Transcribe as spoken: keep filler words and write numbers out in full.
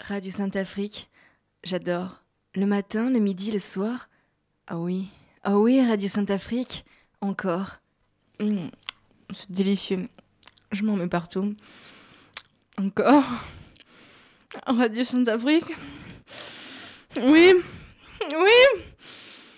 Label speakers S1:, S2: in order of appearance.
S1: Radio Sainte-Afrique, j'adore. Le matin, le midi, le soir. Ah oui, ah oui, Radio Sainte-Afrique, encore. Mmh, c'est délicieux. Je m'en mets partout. Encore. Radio Sainte-Afrique. Oui, oui.